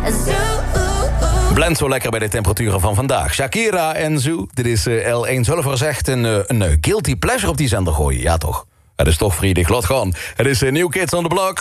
Blend zo lekker bij de temperaturen van vandaag. Shakira en Zoo, dit is L1. Zullen we eens echt een guilty pleasure op die zender gooien? Ja toch? Het is toch vredig, laat gaan. Het is New Kids on the Block.